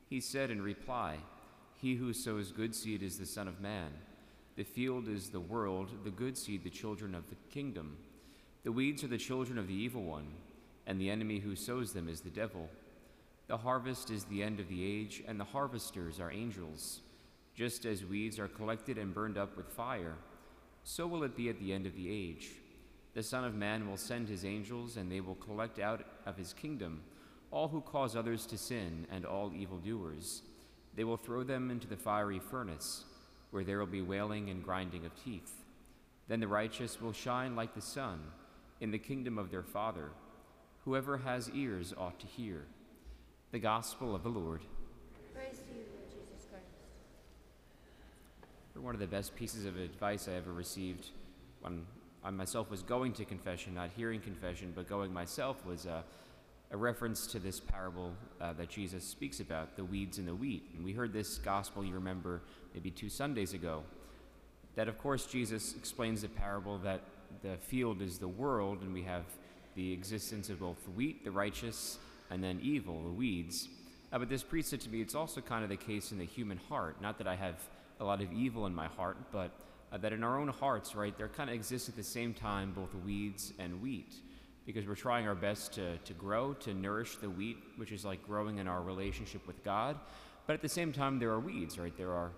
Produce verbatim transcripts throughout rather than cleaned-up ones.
He said in reply, "He who sows good seed is the Son of Man. The field is the world, the good seed the children of the kingdom. The weeds are the children of the evil one, and the enemy who sows them is the devil. The harvest is the end of the age, and the harvesters are angels. Just as weeds are collected and burned up with fire, so will it be at the end of the age. The Son of Man will send his angels, and they will collect out of his kingdom all who cause others to sin and all evildoers. They will throw them into the fiery furnace, where there will be wailing and grinding of teeth. Then the righteous will shine like the sun in the kingdom of their Father. Whoever has ears ought to hear." The Gospel of the Lord. Praise to you, Lord Jesus Christ. One of the best pieces of advice I ever received when I myself was going to confession, not hearing confession, but going myself, was uh, a reference to this parable uh, that Jesus speaks about, the weeds and the wheat. And we heard this gospel, you remember, maybe two Sundays ago. That, of course, Jesus explains the parable that the field is the world, and we have the existence of both the wheat, the righteous, and then evil, the weeds. Uh, but this priest said to me, it's also kind of the case in the human heart. Not that I have a lot of evil in my heart, but uh, that in our own hearts, right, there kind of exists at the same time both weeds and wheat. Because we're trying our best to, to grow, to nourish the wheat, which is like growing in our relationship with God. But at the same time, there are weeds, right? There are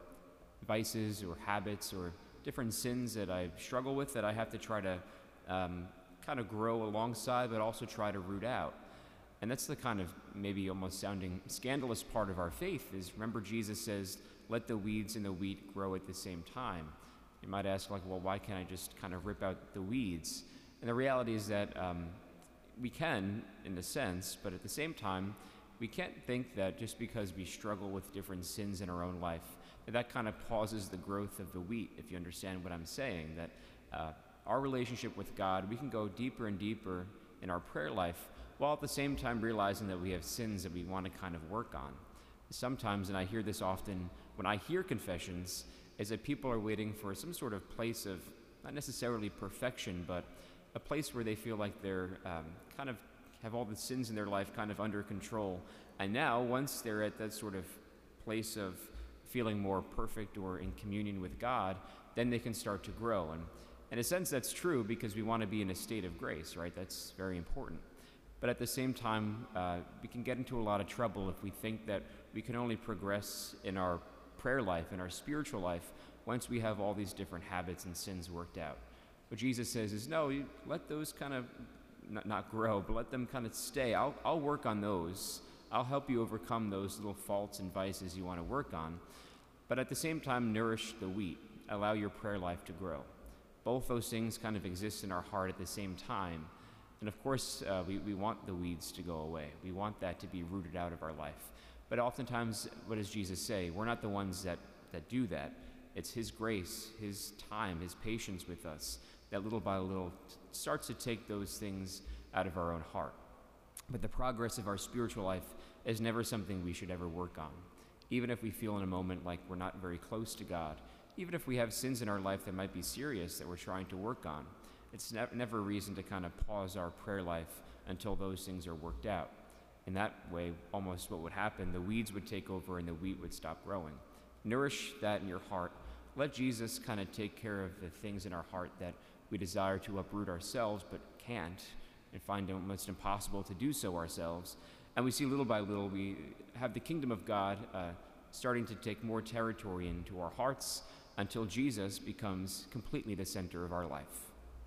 vices or habits or different sins that I struggle with that I have to try to um, kind of grow alongside, but also try to root out. And that's the kind of maybe almost sounding scandalous part of our faith is, remember, Jesus says, let the weeds and the wheat grow at the same time. You might ask, like, well, why can't I just kind of rip out the weeds? And the reality is that um, we can, in a sense, but at the same time, we can't think that just because we struggle with different sins in our own life, that that kind of pauses the growth of the wheat, if you understand what I'm saying, that uh, our relationship with God, we can go deeper and deeper in our prayer life, while at the same time realizing that we have sins that we want to kind of work on. Sometimes, and I hear this often when I hear confessions, is that people are waiting for some sort of place of, not necessarily perfection, but a place where they feel like they're um, kind of have all the sins in their life kind of under control. And now, once they're at that sort of place of feeling more perfect or in communion with God, then they can start to grow. And in a sense, that's true because we want to be in a state of grace, right? That's very important. But at the same time, uh, we can get into a lot of trouble if we think that we can only progress in our prayer life, in our spiritual life, once we have all these different habits and sins worked out. What Jesus says is, no, you let those kind of, not, not grow, but let them kind of stay. I'll, I'll work on those. I'll help you overcome those little faults and vices you want to work on. But at the same time, nourish the wheat. Allow your prayer life to grow. Both those things kind of exist in our heart at the same time. And of course, uh, we, we want the weeds to go away. We want that to be rooted out of our life. But oftentimes, what does Jesus say? We're not the ones that, that do that. It's His grace, His time, His patience with us that little by little t- starts to take those things out of our own heart. But the progress of our spiritual life is never something we should ever work on. Even if we feel in a moment like we're not very close to God, even if we have sins in our life that might be serious that we're trying to work on, it's ne- never a reason to kind of pause our prayer life until those things are worked out. In that way, almost what would happen, the weeds would take over and the wheat would stop growing. Nourish that in your heart. Let Jesus kind of take care of the things in our heart that we desire to uproot ourselves but can't, and find it almost impossible to do so ourselves. And we see little by little we have the kingdom of God uh, starting to take more territory into our hearts until Jesus becomes completely the center of our life.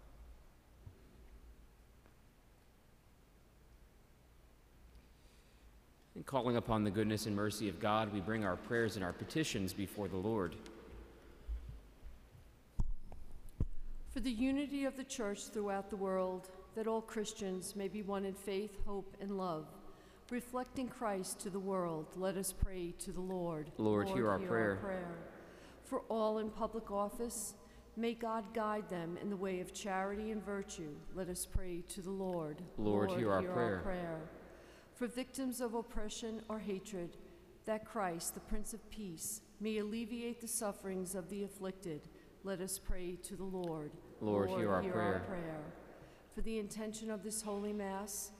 And calling upon the goodness and mercy of God, we bring our prayers and our petitions before the Lord. For the unity of the Church throughout the world, that all Christians may be one in faith, hope, and love, reflecting Christ to the world, let us pray to the Lord. Lord, Lord hear our hear prayer. Our prayer. For all in public office, may God guide them in the way of charity and virtue, let us pray to the Lord. Lord, hear our prayer. prayer. For victims of oppression or hatred, that Christ, the Prince of Peace, may alleviate the sufferings of the afflicted, let us pray to the Lord. Lord, hear our prayer. prayer. For the intention of this Holy Mass,